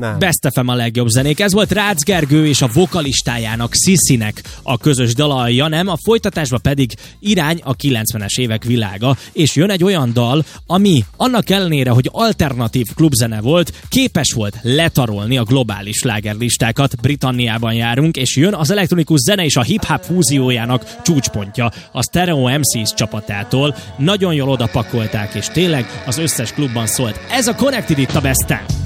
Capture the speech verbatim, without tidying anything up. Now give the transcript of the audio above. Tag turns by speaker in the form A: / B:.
A: Best ef em a legjobb zenék. Ez volt Rácz Gergő és a vokalistájának, Szissinek a közös dala, ja nem, a folytatásba pedig irány a kilencvenes évek világa, és jön egy olyan dal, ami annak ellenére, hogy alternatív klubzene volt, képes volt letarolni a globális slágerlistákat. Britanniában járunk, és jön az elektronikus zene és a hip-hop fúziójának csúcspontja a Stereo em cés csapatától. Nagyon jól odapakolták, és tényleg az összes klubban szólt. Ez a Connected itt a Besten.